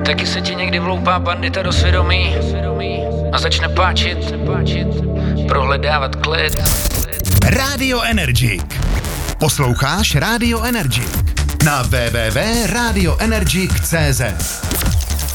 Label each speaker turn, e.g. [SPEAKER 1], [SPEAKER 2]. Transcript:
[SPEAKER 1] Taky se ti někdy vloupá bandita do svědomí a začne páčit, prohledávat klid.
[SPEAKER 2] Radio Energy. Posloucháš Radio Energy na www.radioenergy.cz.